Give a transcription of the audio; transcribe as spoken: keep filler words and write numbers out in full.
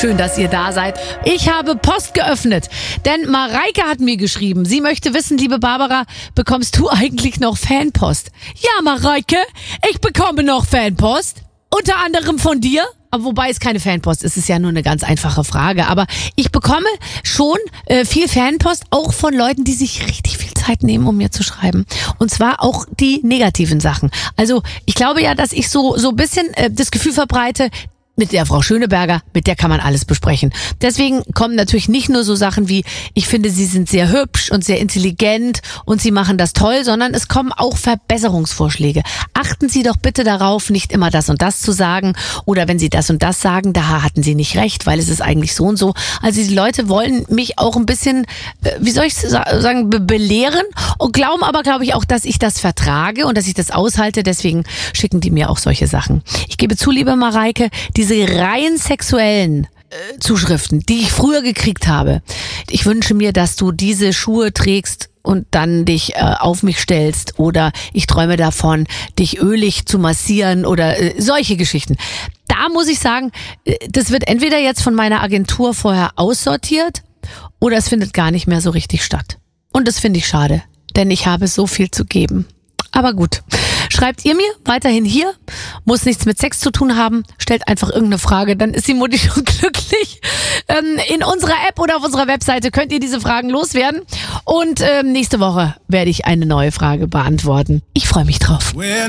Schön, dass ihr da seid. Ich habe Post geöffnet, denn Mareike hat mir geschrieben. Sie möchte wissen, liebe Barbara, bekommst du eigentlich noch Fanpost? Ja, Mareike, ich bekomme noch Fanpost. Unter anderem von dir. Aber wobei es keine Fanpost ist, es ist ja nur eine ganz einfache Frage. Aber ich bekomme schon äh, viel Fanpost, auch von Leuten, die sich richtig viel Zeit nehmen, um mir zu schreiben. Und zwar auch die negativen Sachen. Also ich glaube ja, dass ich so so ein bisschen äh, das Gefühl verbreite, mit der Frau Schöneberger, mit der kann man alles besprechen. Deswegen kommen natürlich nicht nur so Sachen wie, ich finde, Sie sind sehr hübsch und sehr intelligent und Sie machen das toll, sondern es kommen auch Verbesserungsvorschläge. Achten Sie doch bitte darauf, nicht immer das und das zu sagen oder wenn Sie das und das sagen, da hatten Sie nicht recht, weil es ist eigentlich so und so. Also die Leute wollen mich auch ein bisschen, wie soll ich sagen, be- belehren und glauben aber, glaube ich, auch, dass ich das vertrage und dass ich das aushalte. Deswegen schicken die mir auch solche Sachen. Ich gebe zu, liebe Mareike, diese rein sexuellen äh, Zuschriften, die ich früher gekriegt habe. Ich wünsche mir, dass du diese Schuhe trägst und dann dich äh, auf mich stellst oder ich träume davon, dich ölig zu massieren oder äh, solche Geschichten. Da muss ich sagen, äh, das wird entweder jetzt von meiner Agentur vorher aussortiert oder es findet gar nicht mehr so richtig statt. Und das finde ich schade, denn ich habe so viel zu geben. Aber gut, schreibt ihr mir weiterhin hier, muss nichts mit Sex zu tun haben, stellt einfach irgendeine Frage, dann ist die Mutti schon glücklich. Ähm, in unserer App oder auf unserer Webseite könnt ihr diese Fragen loswerden und ähm, nächste Woche werde ich eine neue Frage beantworten. Ich freue mich drauf.